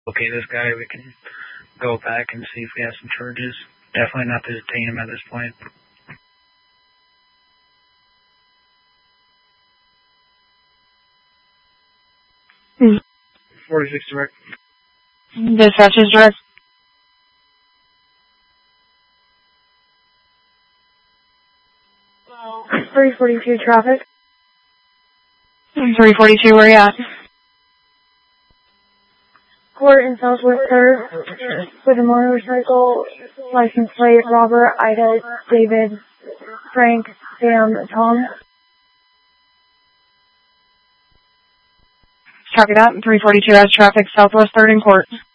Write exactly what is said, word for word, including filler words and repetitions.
Okay, this guy, we can go back and see if we have some charges. Definitely not to detain him at this point. forty-six direct. Dispatch is direct. three forty-two traffic. three forty-two, where you at? Court in Southwest Third with a motorcycle, license plate, Robert, Ida, David, Frank, Sam, Tom. Copy that. three forty-two has traffic, Southwest Third in court.